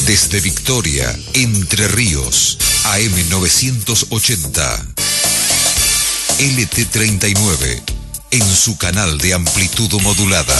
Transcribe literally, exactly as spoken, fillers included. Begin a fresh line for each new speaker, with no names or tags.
Desde Victoria, Entre Ríos, A M novecientos ochenta. L T treinta y nueve, en su canal de amplitud modulada.